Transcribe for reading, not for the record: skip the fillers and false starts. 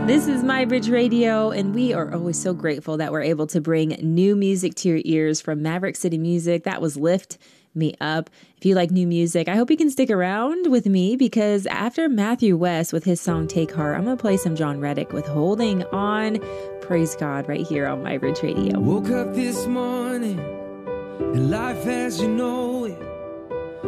This is My Bridge Radio, and we are always so grateful that we're able to bring new music to your ears from Maverick City Music. That was Lift Me Up. If you like new music, I hope you can stick around with me, because after Matthew West with his song Take Heart, I'm going to play some John Reddick with Holding On. Praise God, right here on My Bridge Radio. Woke up this morning and life as you know